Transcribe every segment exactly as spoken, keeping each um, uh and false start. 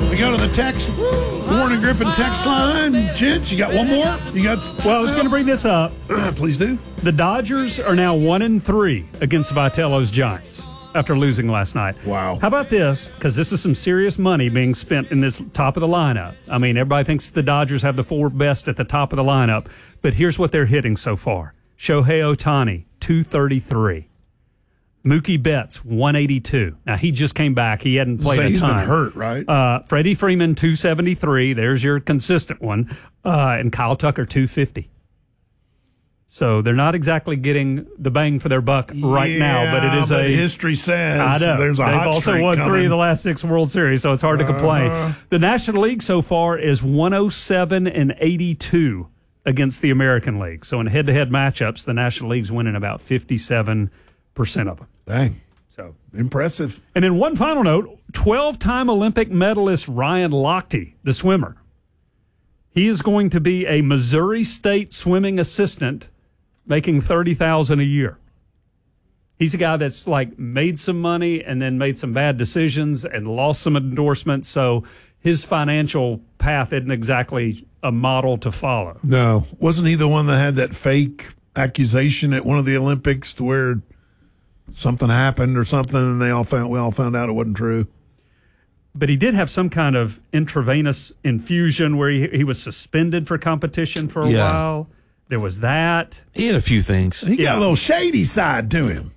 We go to the text, Warren and Griffin text line. Gents, you got one more? You got? Well, I was going to bring this up. Please do. The Dodgers are now one and three against Vitello's Giants after losing last night. Wow. How about this? Because this is some serious money being spent in this top of the lineup. I mean, everybody thinks the Dodgers have the four best at the top of the lineup, but here's what they're hitting so far. Shohei Ohtani, two thirty-three. Mookie Betts, one eighty-two. Now, he just came back. He hadn't played so a he's ton. He's been hurt, right? Uh, Freddie Freeman, two seventy-three. There's your consistent one. Uh, and Kyle Tucker, two fifty. So they're not exactly getting the bang for their buck right yeah, now, but it is but a history says I know. there's a They've hot also streak won coming. three of the last six World Series, so it's hard to complain. Uh-huh. The National League so far is one oh seven and eighty-two against the American League. So in head-to-head matchups, the National League's winning about fifty-seven percent of them. Dang. So impressive. And then one final note, twelve-time Olympic medalist Ryan Lochte, the swimmer. He is going to be a Missouri State swimming assistant making thirty thousand dollars a year. He's a guy that's like made some money and then made some bad decisions and lost some endorsements, so his financial path isn't exactly a model to follow. No. Wasn't he the one that had that fake accusation at one of the Olympics to where something happened or something and they all found we all found out it wasn't true? But he did have some kind of intravenous infusion where he, he was suspended for competition for a Yeah. while. There was that. He had a few things. He got Yeah. a little shady side to him.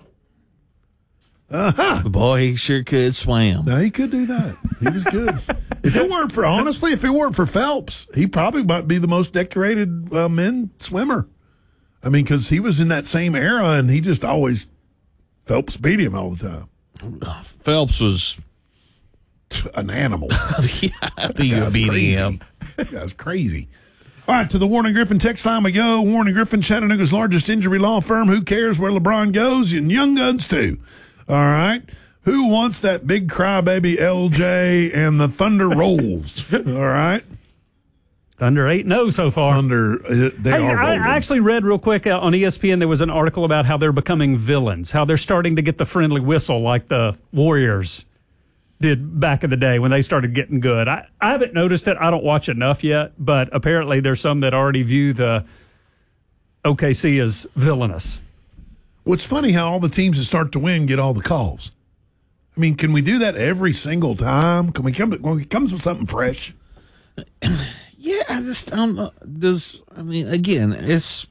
Uh-huh. Boy, he sure could swim. No, he could do that. He was good. If it weren't for, honestly, if it weren't for Phelps, he probably might be the most decorated uh, men swimmer. I mean, because he was in that same era and he just always, Phelps beat him all the time. Phelps was an animal. yeah, I think you That's beat crazy. him. That's crazy. All right, to the Warren and Griffin text line we go. Warren and Griffin, Chattanooga's largest injury law firm. Who cares where LeBron goes? And Young Guns, too. All right. Who wants that big crybaby L J and the Thunder rolls? All right. Thunder eight and oh so far. Thunder, uh, they Hey, are I, rolling. I actually read real quick uh, on E S P N, there was an article about how they're becoming villains, how they're starting to get the friendly whistle like the Warriors did back in the day when they started getting good. I, I haven't noticed it. I don't watch enough yet, but apparently there's some that already view the O K C as villainous. Well, it's funny how all the teams that start to win get all the calls. I mean, can we do that every single time? Can we come, when it comes with something fresh? Yeah, I just don't know. Does I mean again? It's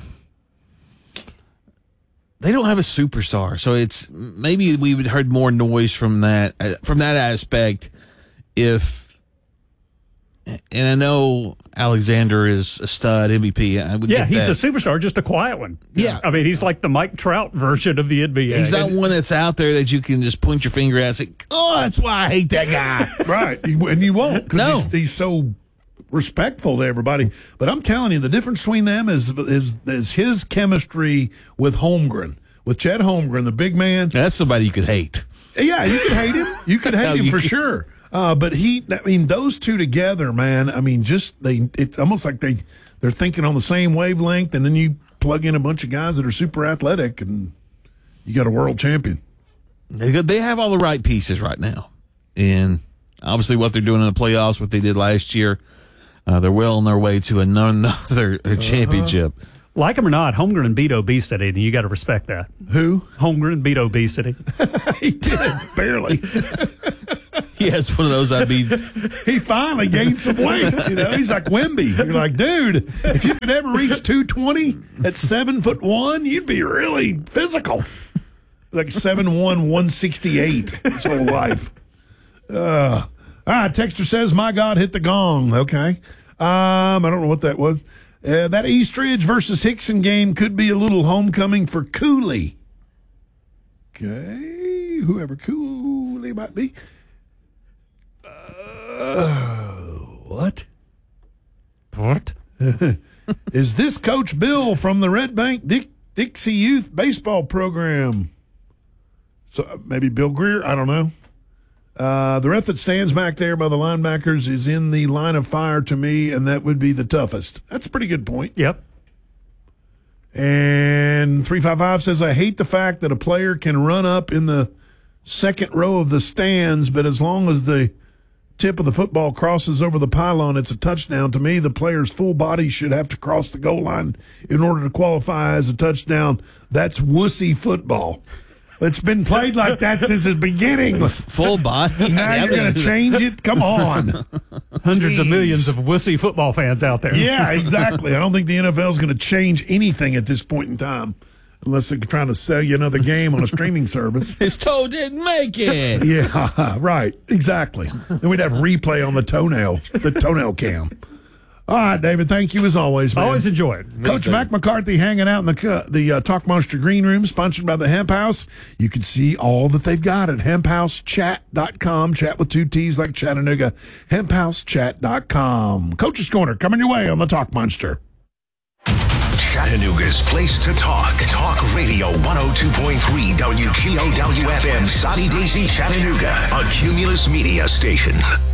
they don't have a superstar, so it's maybe we would heard more noise from that uh, from that aspect. If and I know Alexander is a stud M V P. I would Yeah, get he's that. a superstar, just a quiet one. Yeah. I mean, he's like the Mike Trout version of the N B A. He's not one that's out there that you can just point your finger at and say, "Oh, that's why I hate that guy." Right. You- And you won't because No. he's, he's so respectful to everybody. But I'm telling you, the difference between them is is, is his chemistry with Holmgren, with Chet Holmgren, the big man. That's somebody you could hate. Yeah, you could hate him. You could hate No, him you for could- sure. Uh, but he, I mean, those two together, man. I mean, just they. It's almost like they they're thinking on the same wavelength, and then you plug in a bunch of guys that are super athletic, and you got a world champion. They got- they have all the right pieces right now, and obviously what they're doing in the playoffs, what they did last year, uh, they're well on their way to another uh, championship. Like him or not, Holmgren beat obesity, and you got to respect that. Who? Holmgren beat obesity. He did barely. He has one of those. I'd be. He finally gained some weight. You know, he's like Wemby. You're like, dude, if you could ever reach two twenty at seven foot one, you'd be really physical. Like seven one, one sixty-eight his whole life. Uh, all right, Texter says, my God, hit the gong. Okay. Um, I don't know what that was. Uh, that Eastridge versus Hickson game could be a little homecoming for Cooley. Okay. Whoever Cooley might be. Uh, what? What? Is this Coach Bill from the Red Bank Dick, Dixie Youth Baseball Program? So uh, maybe Bill Greer? I don't know. Uh, the ref that stands back there by the linebackers is in the line of fire to me, and that would be the toughest. That's a pretty good point. Yep. And three five five says, I hate the fact that a player can run up in the second row of the stands, but as long as the tip of the football crosses over the pylon, it's a touchdown. To me, the player's full body should have to cross the goal line in order to qualify as a touchdown. That's wussy football. It's been played like that since the beginning. Full body. Now you're going to change it? Come on. Hundreds Jeez. of millions of wussy football fans out there. Yeah, exactly. I don't think the N F L is going to change anything at this point in time unless they're trying to sell you another game on a streaming service. His toe didn't make it. Yeah, right. Exactly. Then we'd have replay on the toenail, the toenail cam. All right, David, thank you as always, man. Always enjoy it. Coach Mac McCarthy hanging out in the the uh, Talk Monster Green Room, sponsored by the Hemp House. You can see all that they've got at hemp house chat dot com. Chat with two T's like Chattanooga. hemp house chat dot com. Coach's Corner coming your way on the Talk Monster. Chattanooga's place to talk. Talk Radio one oh two point three W G O W F M, Soddy Daisy, Chattanooga, a Cumulus Media station.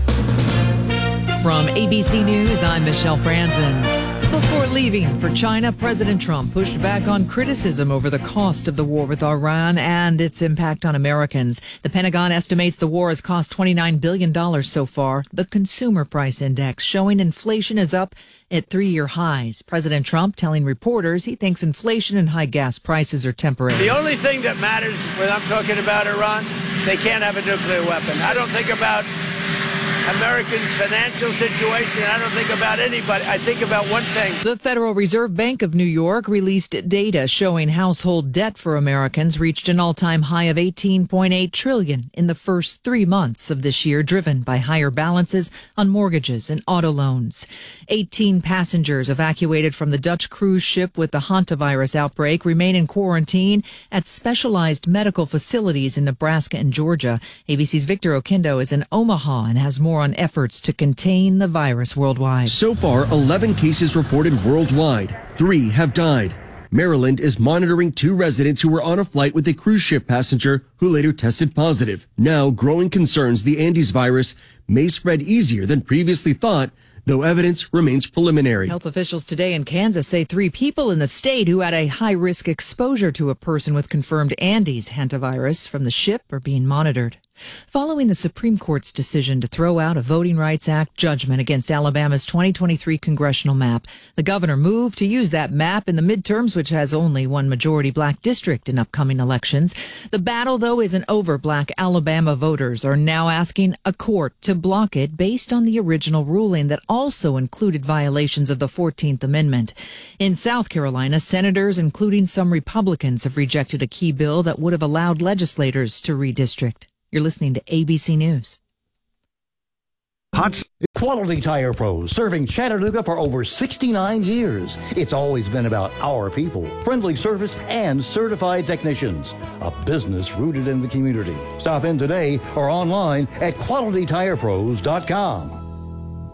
From A B C News, I'm Michelle Franzen. Before leaving for China, President Trump pushed back on criticism over the cost of the war with Iran and its impact on Americans. The Pentagon estimates the war has cost twenty-nine billion dollars so far. The Consumer Price Index showing inflation is up at three-year highs. President Trump telling reporters he thinks inflation and high gas prices are temporary. The only thing that matters when I'm talking about Iran, they can't have a nuclear weapon. I don't think about Americans' financial situation. I don't think about anybody. I think about one thing. The Federal Reserve Bank of New York released data showing household debt for Americans reached an all-time high of eighteen point eight trillion dollars in the first three months of this year, driven by higher balances on mortgages and auto loans. eighteen passengers evacuated from the Dutch cruise ship with the hantavirus outbreak remain in quarantine at specialized medical facilities in Nebraska and Georgia. A B C's Victor Oquendo is in Omaha and has more on efforts to contain the virus worldwide. So far, eleven cases reported worldwide. Three have died. Maryland is monitoring two residents who were on a flight with a cruise ship passenger who later tested positive. Now, growing concerns the Andes virus may spread easier than previously thought, though evidence remains preliminary. Health officials today in Kansas say three people in the state who had a high-risk exposure to a person with confirmed Andes hantavirus from the ship are being monitored. Following the Supreme Court's decision to throw out a Voting Rights Act judgment against Alabama's twenty twenty-three congressional map, the governor moved to use that map in the midterms, which has only one majority black district in upcoming elections. The battle, though, isn't over. Black Alabama voters are now asking a court to block it based on the original ruling that also included violations of the fourteenth Amendment. In South Carolina, senators, including some Republicans, have rejected a key bill that would have allowed legislators to redistrict. You're listening to A B C News. Hot Quality Tire Pros, serving Chattanooga for over sixty-nine years. It's always been about our people, friendly service, and certified technicians. A business rooted in the community. Stop in today or online at quality tire pros dot com.